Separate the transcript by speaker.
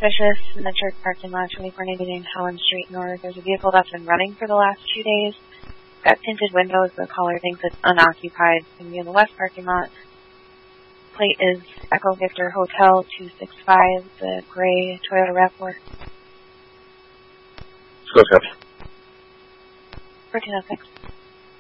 Speaker 1: suspicious in the church parking lot, 2499 Helen Street North. There's a vehicle that's been running for the last 2 days. Got tinted windows. The caller thinks it's unoccupied. It's going to be in the west parking lot. Plate is Echo Victor Hotel 265, the gray Toyota RAV4.
Speaker 2: Let's go, Scott.
Speaker 1: 1406.